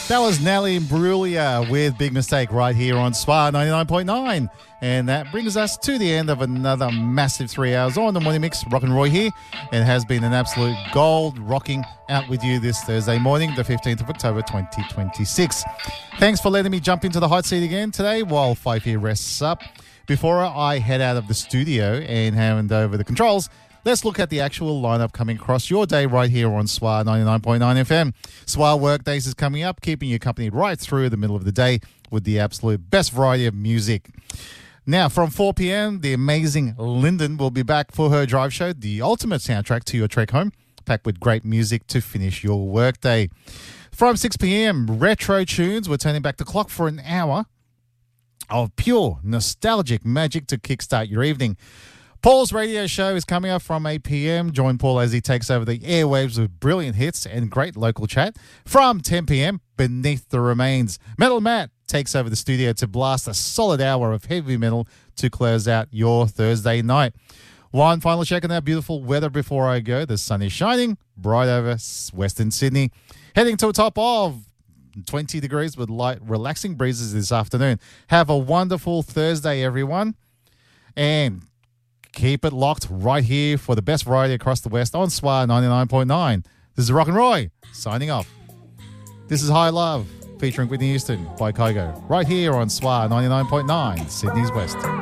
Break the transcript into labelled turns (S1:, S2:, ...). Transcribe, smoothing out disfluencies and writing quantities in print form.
S1: That was Nelly Imbruglia with Big Mistake right here on SWA 99.9. And that brings us to the end of another massive 3 hours on the Morning Mix. Rock and Roy here. It has been an absolute gold rocking out with you this Thursday morning, the 15th of October 2026. Thanks for letting me jump into the hot seat again today while Fife here rests up. Before I head out of the studio and hand over the controls, let's look at the actual lineup coming across your day right here on SWA 99.9 FM. SWA Workdays is coming up, keeping you company right through the middle of the day with the absolute best variety of music. Now, from 4 p.m, the amazing Lyndon will be back for her drive show, the ultimate soundtrack to your trek home, packed with great music to finish your workday. From 6 p.m, retro tunes, we're turning back the clock for an hour of pure nostalgic magic to kickstart your evening. Paul's radio show is coming up from 8 p.m. Join Paul as he takes over the airwaves with brilliant hits and great local chat. From 10 p.m, Beneath the Remains, Metal Matt takes over the studio to blast a solid hour of heavy metal to close out your Thursday night. One final check on that beautiful weather before I go. The sun is shining bright over Western Sydney, heading to a top of 20 degrees with light, relaxing breezes this afternoon. Have a wonderful Thursday, everyone. And keep it locked right here for the best variety across the West on SWA 99.9. This is Rock and Roy signing off. This is High Love featuring Whitney Houston by Kygo right here on SWA 99.9, Sydney's West.